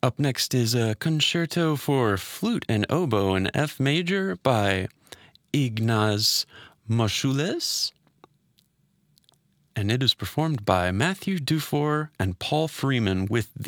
Up next is a concerto for flute and oboe in F major by Ignaz Moscheles, and it is performed by Matthew Dufour and Paul Freeman with